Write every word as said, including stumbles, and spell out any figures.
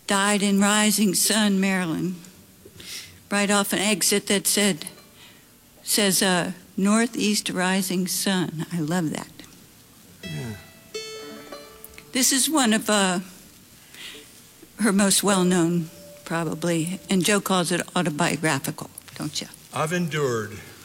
died in Rising Sun, Maryland, right off an exit that said, says uh, Northeast Rising Sun. I love that. Yeah. This is one of uh, her most well-known, probably, and Joe calls it autobiographical, don't you? I've endured